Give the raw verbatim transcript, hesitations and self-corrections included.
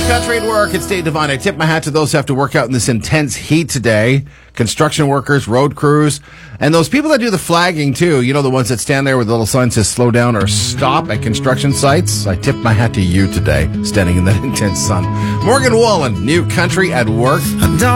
Country at work. It's Dave Devine. I tip my hat to those who have to work out in this intense heat today. Construction workers, road crews, and those people that do the flagging too. You know, the ones that stand there with the little sign that says slow down or stop at construction sites. I tip my hat to you today, standing in that intense sun. Morgan Wallen, New Country at work.